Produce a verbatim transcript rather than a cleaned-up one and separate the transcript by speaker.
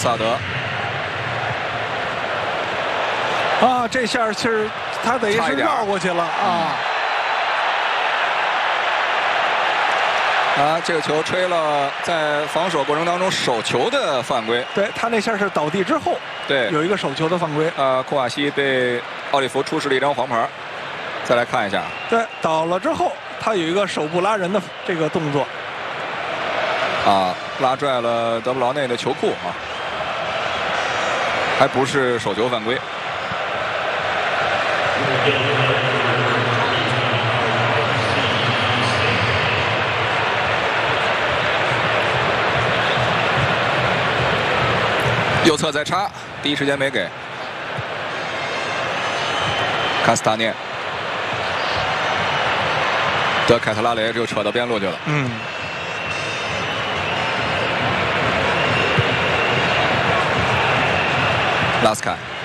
Speaker 1: 萨德。
Speaker 2: 啊，这下是他等于是绕过去了啊。
Speaker 1: 啊，这个球吹了，在防守过程当中手球的犯规。
Speaker 2: 对他那下是倒地之后，
Speaker 1: 对，
Speaker 2: 有一个手球的犯规。
Speaker 1: 呃，库瓦西被奥利弗出示了一张黄牌。再来看一下，
Speaker 2: 对，倒了之后，他有一个手部拉人的这个动作。
Speaker 1: 啊，拉拽了德布劳内的球裤啊，还不是手球犯规。右侧再插，第一时间没给。卡斯塔涅，德凯特拉雷就扯到边路去了。
Speaker 2: 嗯。
Speaker 1: 拉斯凯。